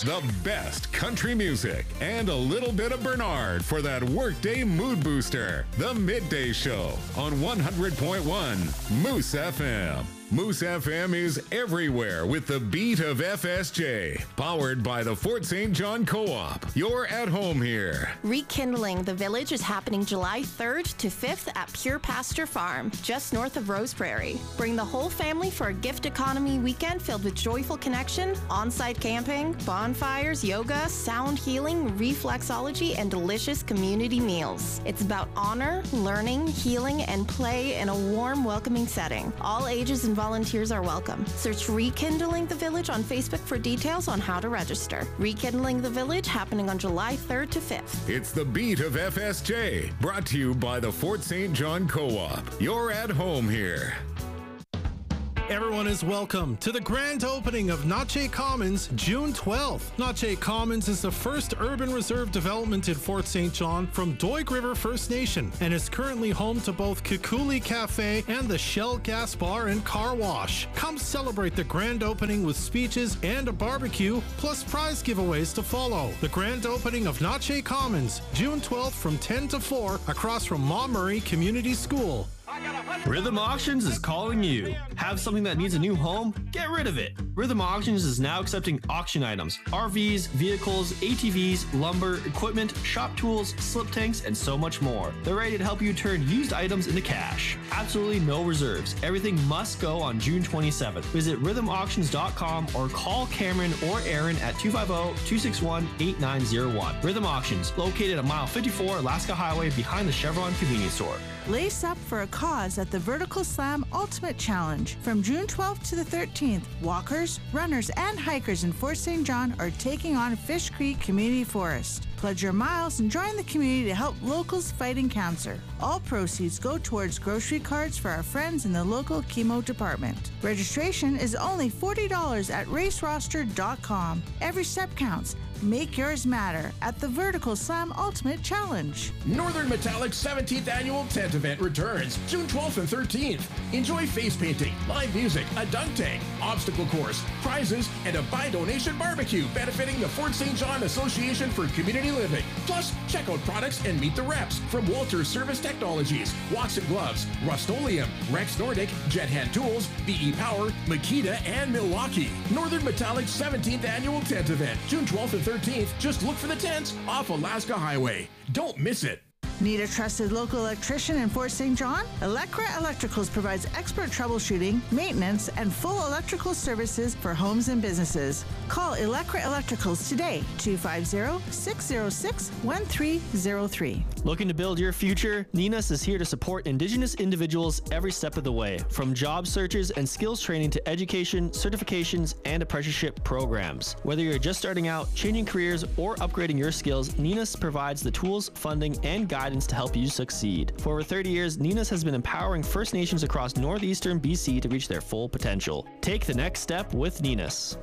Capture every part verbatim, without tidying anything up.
The best country music and a little bit of Bernard for that workday mood booster. The Midday Show on one hundred point one Moose F M. Moose F M is everywhere with the beat of F S J. Powered by the Fort Saint John Co-op. You're at home here. Rekindling the Village is happening July third to fifth at Pure Pasture Farm, just north of Rose Prairie. Bring the whole family for a gift economy weekend filled with joyful connection, on-site camping, bonfires, yoga, sound healing, reflexology, and delicious community meals. It's about honor, learning, healing, and play in a warm, welcoming setting. All ages and volunteers are welcome. Search Rekindling the Village on Facebook for details on how to register. Rekindling the Village happening on July third to fifth. It's the beat of F S J, brought to you by the Fort Saint John Co-op. You're at home here. Everyone is welcome to the grand opening of Nache Commons June twelfth. Nache Commons is the first urban reserve development in Fort Saint John from Doig River First Nation and is currently home to both Kukuli Cafe and the Shell Gas Bar and Car Wash. Come celebrate the grand opening with speeches and a barbecue, plus prize giveaways to follow. The grand opening of Nache Commons June twelfth from ten to four across from Montmurray Community School. Rhythm Auctions is calling you. Have something that needs a new home? Get rid of it. Rhythm Auctions is now accepting auction items, R Vs, vehicles, A T Vs, lumber, equipment, shop tools, slip tanks, and so much more. They're ready to help you turn used items into cash. Absolutely no reserves. Everything must go on June twenty-seventh. Visit rhythm auctions dot com or call Cameron or Aaron at two five zero, two six one, eight nine zero one. Rhythm Auctions, located at mile fifty-four Alaska Highway behind the Chevron convenience store. Lace up for a cause at the Vertical Slam Ultimate Challenge. From June twelfth to the thirteenth, walkers, runners, and hikers in Fort Saint John are taking on Fish Creek Community Forest. Pledge your miles and join the community to help locals fighting cancer. All proceeds go towards grocery carts for our friends in the local chemo department. Registration is only forty dollars at race roster dot com. Every step counts. Make yours matter at the Vertical Slam Ultimate Challenge. Northern Metallic's seventeenth Annual Tent Event returns June twelfth and thirteenth. Enjoy face painting, live music, a dunk tank, obstacle course, prizes, and a buy donation barbecue benefiting the Fort Saint John Association for Community Living. Plus, check out products and meet the reps from Walters Service Technologies, Watson Gloves, Rust-Oleum, Rex Nordic, Jet Hand Tools, B E Power, Makita, and Milwaukee. Northern Metallic's seventeenth Annual Tent Event, June twelfth and thirteenth. Just look for the tents off Alaska Highway. Don't miss it. Need a trusted local electrician in Fort Saint John? Electra Electricals provides expert troubleshooting, maintenance, and full electrical services for homes and businesses. Call Electra Electricals today, two five zero, six zero six, one three zero three. Looking to build your future? Ninas is here to support Indigenous individuals every step of the way, from job searches and skills training to education, certifications, and apprenticeship programs. Whether you're just starting out, changing careers, or upgrading your skills, Ninas provides the tools, funding, and guidance to help you succeed. For over thirty years, Ninas has been empowering First Nations across northeastern B C to reach their full potential. Take the next step with Ninas.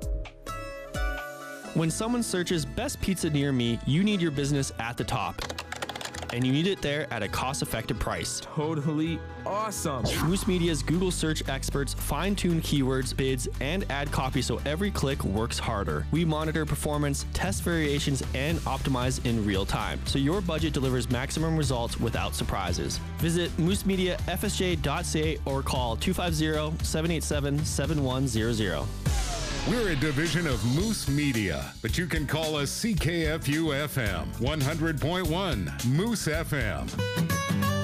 When someone searches best pizza near me, you need your business at the top. And you need it there at a cost-effective price. Totally awesome. Moose Media's Google search experts fine-tune keywords, bids, and ad copy so every click works harder. We monitor performance, test variations, and optimize in real time, so your budget delivers maximum results without surprises. Visit moose media f s j dot c a or call two five zero, seven eight seven, seven one zero zero. We're a division of Moose Media, but you can call us C K F U F M, one hundred point one Moose F M.